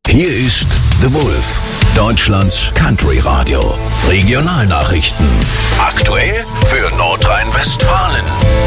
Hier ist The Wolf, Deutschlands Country Radio. Regionalnachrichten. Aktuell für Nordrhein-Westfalen.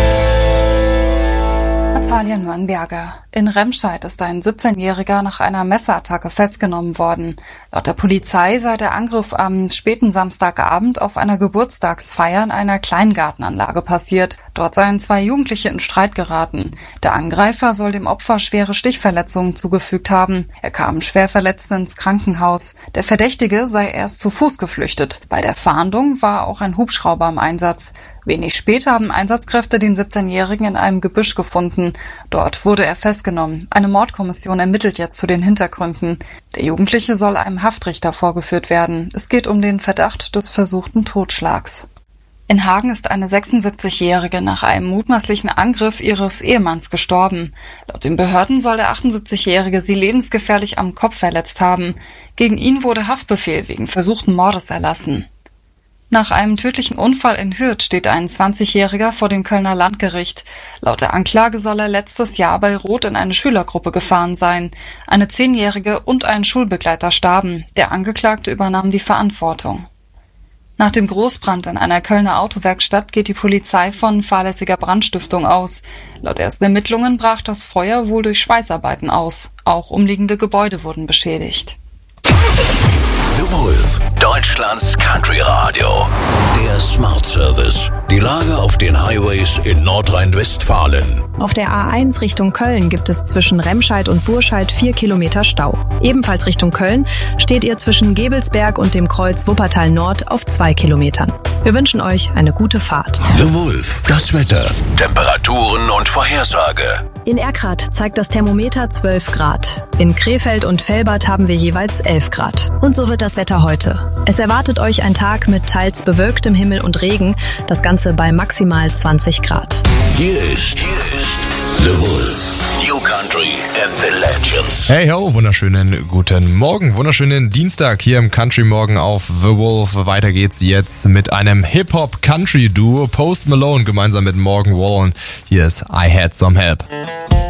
Natalia Nürnberger. In Remscheid ist ein 17-Jähriger nach einer Messerattacke festgenommen worden. Laut der Polizei sei der Angriff am späten Samstagabend auf einer Geburtstagsfeier in einer Kleingartenanlage passiert. Dort seien 2 Jugendliche in Streit geraten. Der Angreifer soll dem Opfer schwere Stichverletzungen zugefügt haben. Er kam schwer verletzt ins Krankenhaus. Der Verdächtige sei erst zu Fuß geflüchtet. Bei der Fahndung war auch ein Hubschrauber im Einsatz. Wenig später haben Einsatzkräfte den 17-Jährigen in einem Gebüsch gefunden. Dort wurde er festgenommen. Eine Mordkommission ermittelt jetzt zu den Hintergründen. Der Jugendliche soll einem Haftrichter vorgeführt werden. Es geht um den Verdacht des versuchten Totschlags. In Hagen ist eine 76-Jährige nach einem mutmaßlichen Angriff ihres Ehemanns gestorben. Laut den Behörden soll der 78-Jährige sie lebensgefährlich am Kopf verletzt haben. Gegen ihn wurde Haftbefehl wegen versuchten Mordes erlassen. Nach einem tödlichen Unfall in Hürth steht ein 20-Jähriger vor dem Kölner Landgericht. Laut der Anklage soll er letztes Jahr bei Rot in eine Schülergruppe gefahren sein. Eine 10-Jährige und ein Schulbegleiter starben. Der Angeklagte übernahm die Verantwortung. Nach dem Großbrand in einer Kölner Autowerkstatt geht die Polizei von fahrlässiger Brandstiftung aus. Laut ersten Ermittlungen brach das Feuer wohl durch Schweißarbeiten aus. Auch umliegende Gebäude wurden beschädigt. The Wolf, Deutschlands Country Radio. Der Smart Service. Die Lage auf den Highways in Nordrhein-Westfalen. Auf der A1 Richtung Köln gibt es zwischen Remscheid und Burscheid 4 Kilometer Stau. Ebenfalls Richtung Köln steht ihr zwischen Gebelsberg und dem Kreuz Wuppertal Nord auf 2 Kilometern. Wir wünschen euch eine gute Fahrt. The Wolf, das Wetter, Temperaturen und Vorhersage. In Erkrath zeigt das Thermometer 12 Grad. In Krefeld und Velbert haben wir jeweils 11 Grad. Und so wird das Wetter heute. Es erwartet euch ein Tag mit teils bewölktem Himmel und Regen, das Ganze bei maximal 20 Grad. Hier ist The Wolf, New Country and the Legends. Hey ho, wunderschönen guten Morgen, wunderschönen Dienstag hier im Country Morgen auf The Wolf. Weiter geht's jetzt mit einem Hip-Hop-Country-Duo, Post Malone gemeinsam mit Morgan Wallen. Hier ist I Had Some Help.